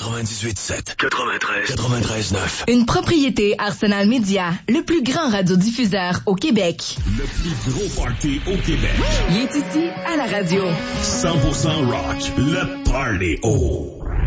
98.7, 93.9. Une propriété Arsenal Media, le plus grand radiodiffuseur au Québec. Le plus gros party au Québec. Il est ici à la radio. 100% rock, le Party O.